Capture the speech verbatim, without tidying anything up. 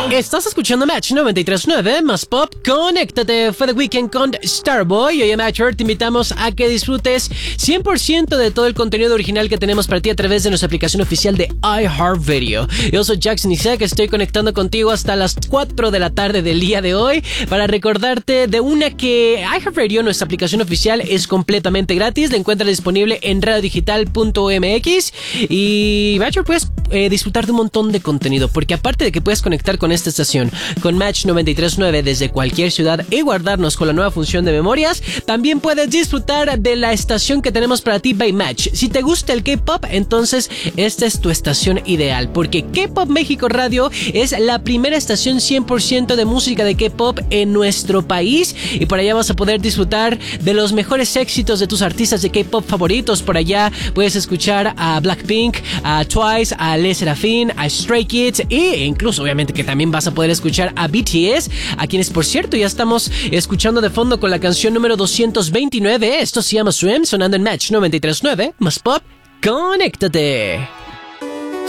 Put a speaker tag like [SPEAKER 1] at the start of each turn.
[SPEAKER 1] Estás escuchando Match noventa y tres punto nueve más Pop. Conéctate, fue The Weeknd con Starboy. Hoy en Match te invitamos a que disfrutes cien por ciento de todo el contenido original que tenemos para ti a través de nuestra aplicación oficial de iHeartRadio. Yo soy Jackson Isaac, estoy conectando contigo hasta las cuatro de la tarde del día de hoy para recordarte de una que iHeartRadio, nuestra aplicación oficial, es completamente gratis. La encuentras disponible en radio digital punto m x y Match puedes eh, disfrutar de un montón de contenido, porque aparte de que puedes conectar con esta estación, con Match noventa y tres punto nueve desde cualquier ciudad y guardarnos con la nueva función de memorias, también puedes disfrutar de la estación que tenemos para ti by Match. Si te gusta el K-Pop, entonces esta es tu estación ideal, porque K-Pop México Radio es la primera estación cien por ciento de música de K-Pop en nuestro país, y por allá vas a poder disfrutar de los mejores éxitos de tus artistas de K-Pop favoritos. Por allá puedes escuchar a Blackpink, a Twice, a Le Sserafim, a Stray Kids e incluso obviamente que también vas a poder escuchar a B T S, a quienes por cierto ya estamos escuchando de fondo con la canción número doscientos veintinueve. Esto se llama Swim, sonando en Match noventa y tres punto nueve más Pop. ¡Conéctate!